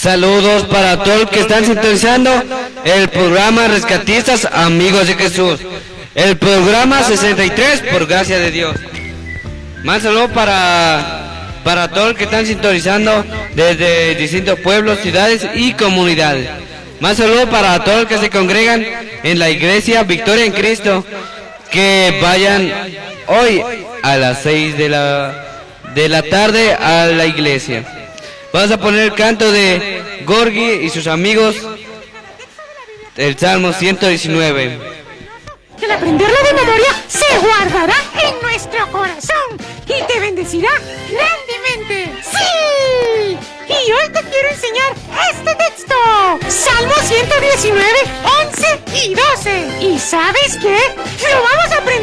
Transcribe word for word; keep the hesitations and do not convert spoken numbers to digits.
Saludos para todos los que están sintonizando el programa Rescatistas Amigos de Jesús. El programa sesenta y tres, por gracia de Dios. Más saludos para, para todos los que están sintonizando desde distintos pueblos, ciudades y comunidades. Más saludos para todos los que se congregan en la iglesia Victoria en Cristo. Que vayan hoy a las seis de la, de la tarde a la iglesia. Vamos a poner el canto de Gorgi y sus amigos, el Salmo ciento diecinueve. Que al aprenderlo de memoria se guardará en nuestro corazón y te bendecirá grandemente. ¡Sí! Y hoy te quiero enseñar este texto. Salmo ciento diecinueve, once y doce. ¿Y sabes qué? Lo vamos a aprender